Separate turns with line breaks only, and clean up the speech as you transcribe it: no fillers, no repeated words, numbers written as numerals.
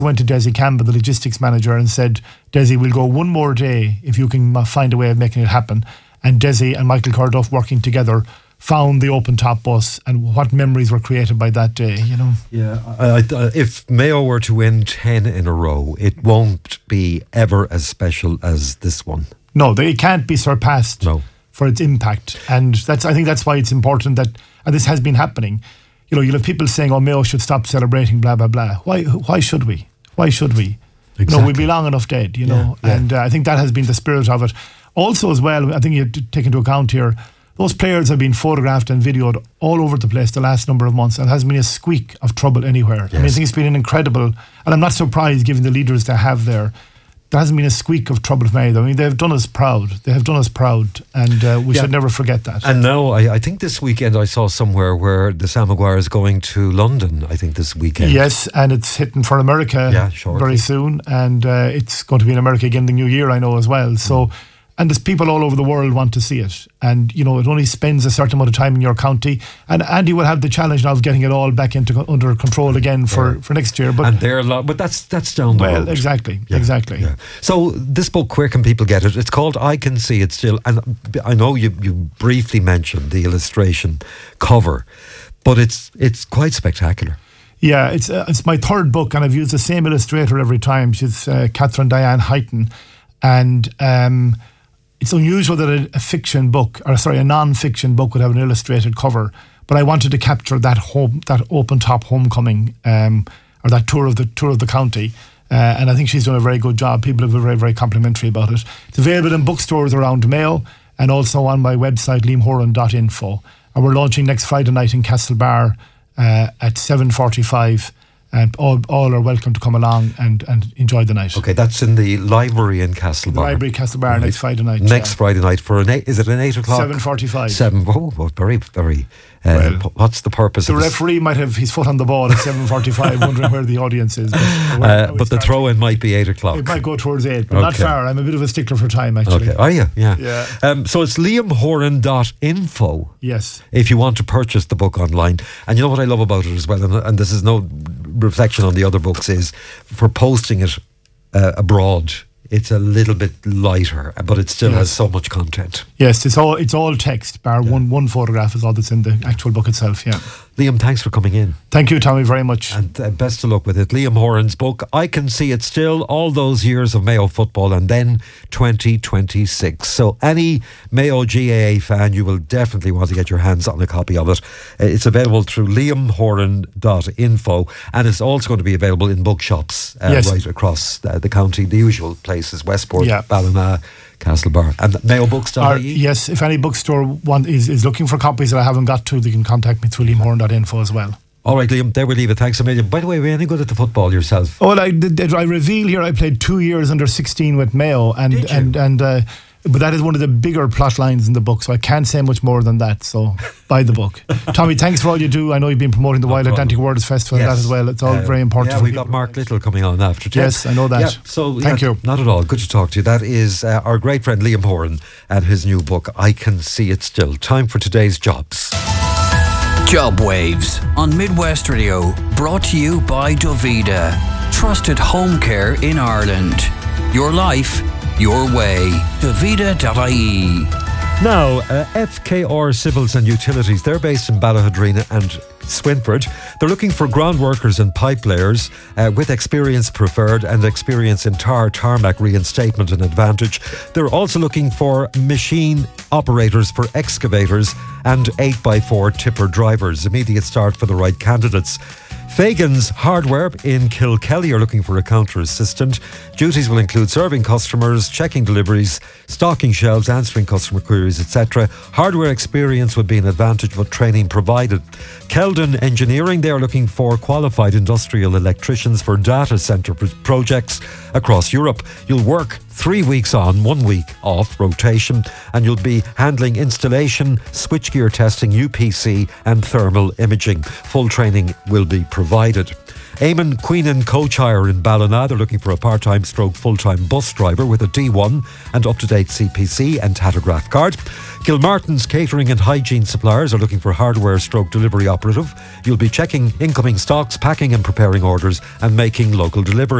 went to Desi Campbell, the logistics manager, and said, Desi, we'll go one more day if you can find a way of making it happen. And Desi and Michael Curduff working together found the open top bus, and what memories were created by that day, you know.
Yeah, if Mayo were to win 10 in a row, it won't be ever as special as this one.
No, it can't be surpassed for its impact. And I think that's why it's important that, and this has been happening, you know, you'll have people saying, oh, Mayo should stop celebrating, blah, blah, blah. Why should we? Why should we?
Exactly.
You know, we'll be long enough dead, you know. Yeah. And I think that has been the spirit of it. Also as well, I think you have to take into account here, those players have been photographed and videoed all over the place the last number of months, and there hasn't been a squeak of trouble anywhere. Yes. I mean, I think it's been an incredible, and I'm not surprised given the leaders they have there. There hasn't been a squeak of trouble made. I mean, they've done us proud. They have done us proud, and we should never forget that.
And now, I think this weekend I saw somewhere where the Sam Maguire is going to London, I think this weekend.
Yes, and it's hitting for America very soon, and it's going to be in America again the new year, I know, as well. So. And there's people all over the world want to see it. And, you know, it only spends a certain amount of time in your county. And Andy will have the challenge now of getting it all back under control again for next year. But
that's down the road.
Exactly. Yeah.
So this book, where can people get it? It's called I Can See It Still. And I know you briefly mentioned the illustration cover, but it's quite spectacular.
Yeah, it's my third book, and I've used the same illustrator every time. She's Catherine Diane Heighton. And it's unusual that a fiction book, a non-fiction book would have an illustrated cover. But I wanted to capture that open top homecoming, or that tour of the county. And I think she's done a very good job. People have been very, very complimentary about it. It's available in bookstores around Mayo and also on my website, liamhoran.info. And we're launching next Friday night in Castlebar at 7:45. And all are welcome to come along and enjoy the night.
Okay, that's in the library in Castlebar.
The library Castlebar next Friday night.
Next Friday night for is it an 8 o'clock?
7:45.
Oh, very, very. What's the purpose of
the referee might have his foot on the ball at 7:45, wondering where the audience is. But
the throw-in might be 8 o'clock.
It might go towards 8, but not far. I'm a bit of a stickler for time, actually.
Okay, are you? Yeah. So it's liamhoran.info.
Yes.
If you want to purchase the book online. And you know what I love about it as well, and this is no reflection on the other books, is for posting it abroad. It's a little bit lighter, but it still has so much content.
Yes, it's all text, bar one photograph is all that's in the actual book itself. Yeah.
Liam, thanks for coming in.
Thank you, Tommy, very much.
And best of luck with it. Liam Horan's book, I Can See It Still, all those years of Mayo football, and then 2026. So any Mayo GAA fan, you will definitely want to get your hands on a copy of it. It's available through liamhoran.info, and it's also going to be available in bookshops right across the county, the usual places, Westport, Ballina, Castlebar, and mayobooks.ie.
Yes, if any bookstore is looking for copies that I haven't got to, they can contact me through liamhoran.info as well.
All right, Liam, there we leave it. Thanks a million. By the way, were you any good at the football yourself?
Well, I reveal here I played 2 years under 16 with Mayo, but that is one of the bigger plot lines in the book, so I can't say much more than that. So buy the book. Tommy, thanks for all you do. I know you've been promoting the Wild Atlantic Words Festival and that as well. It's all very important.
Yeah, we've got Mark Little coming on after.
Yes, I know that.
Yeah, so thank you. Not at all. Good to talk to you. That is our great friend Liam Horan and his new book, I Can See It Still. Time for today's jobs.
Job Waves on Midwest Radio, brought to you by Dovida, trusted home care in Ireland. Your life, your way. Dovida.ie.
Now, FKR Civils and Utilities, they're based in Ballahadrina and Swinford. They're looking for ground workers and pipe layers with experience preferred and experience in tarmac reinstatement and advantage. They're also looking for machine operators for excavators and 8x4 tipper drivers. Immediate start for the right candidates. Fagan's Hardware in Kilkelly are looking for a counter assistant. Duties will include serving customers, checking deliveries, stocking shelves, answering customer queries, etc. Hardware experience would be an advantage, but training provided. Keldon Engineering, they are looking for qualified industrial electricians for data centre projects across Europe. You'll work 3 weeks on, 1 week off rotation, and you'll be handling installation, switchgear testing, UPC and thermal imaging. Full training will be provided. Eamon Queenan Coach Hire in Ballina. They're looking for a part-time stroke full-time bus driver with a D1 and up-to-date CPC and tachograph card. Gilmartin's Catering and Hygiene Suppliers are looking for hardware stroke delivery operative. You'll be checking incoming stocks, packing and preparing orders and making local delivery.